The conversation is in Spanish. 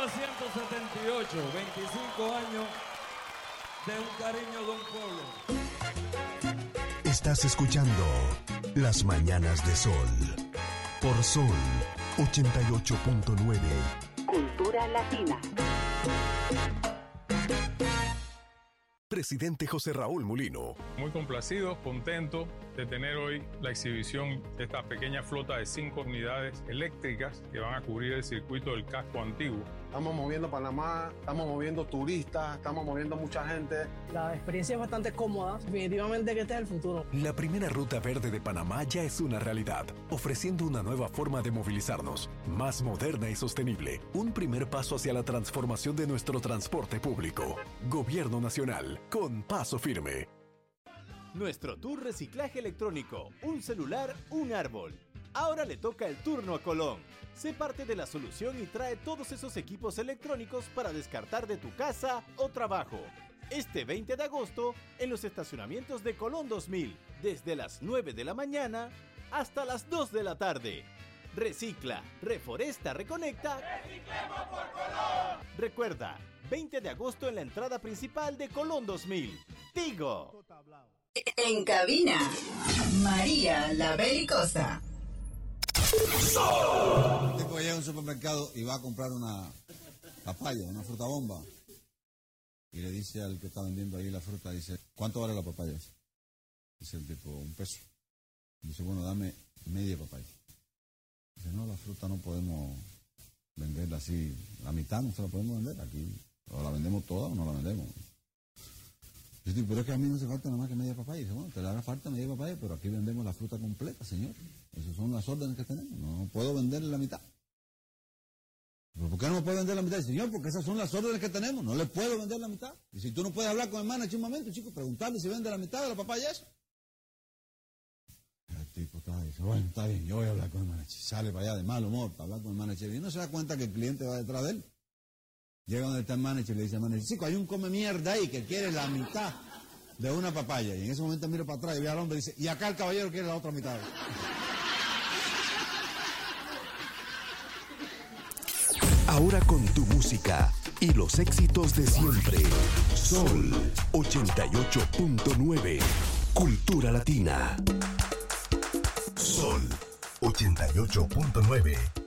1978, 25 años de un cariño de un pueblo. Estás escuchando Las Mañanas de Sol por Sol 88.9. Cultura Latina. Presidente José Raúl Mulino. Muy complacido, contento de tener hoy la exhibición de esta pequeña flota de 5 unidades eléctricas que van a cubrir el circuito del casco antiguo. Estamos moviendo Panamá, estamos moviendo turistas, estamos moviendo mucha gente. La experiencia es bastante cómoda, definitivamente que este es el futuro. La primera ruta verde de Panamá ya es una realidad, ofreciendo una nueva forma de movilizarnos, más moderna y sostenible. Un primer paso hacia la transformación de nuestro transporte público. Gobierno Nacional, con paso firme. Nuestro tour reciclaje electrónico, un celular, un árbol. Ahora le toca el turno a Colón. Sé parte de la solución y trae todos esos equipos electrónicos para descartar de tu casa o trabajo. Este 20 de agosto en los estacionamientos de Colón 2000, desde las 9 de la mañana hasta las 2 de la tarde. Recicla, reforesta, reconecta. ¡Reciclemos por Colón! Recuerda, 20 de agosto en la entrada principal de Colón 2000. Tigo. En cabina, María la Belicosa. Un tipo llega a un supermercado y va a comprar una papaya, una fruta bomba. Y le dice al que está vendiendo ahí la fruta, dice, ¿cuánto vale la papaya? Dice el tipo, $1. Dice, bueno, dame media papaya. Dice, no, la fruta no podemos venderla así, la mitad no se la podemos vender aquí. O la vendemos toda o no la vendemos. Dice, pero es que a mí no hace falta nada más que media papaya. Dice, bueno, te le hará falta media papaya, pero aquí vendemos la fruta completa, señor. Esas son las órdenes que tenemos. No puedo venderle la mitad. ¿Pero por qué no me puede vender la mitad? Dice, señor, porque esas son las órdenes que tenemos. No le puedo vender la mitad. Y si tú no puedes hablar con el manager un momento, chico, preguntarle si vende la mitad de la papaya esa. El tipo dice, bueno, está bien, yo voy a hablar con el manager. Sale para allá de mal humor para hablar con el manager. Y no se da cuenta que el cliente va detrás de él. Llega donde está el manager y le dice al manager, chico, hay un come mierda ahí que quiere la mitad de una papaya. Y en ese momento mira para atrás y ve al hombre y dice, y acá el caballero quiere la otra mitad. Ahora con tu música y los éxitos de siempre. Sol 88.9. Cultura Latina. Sol 88.9.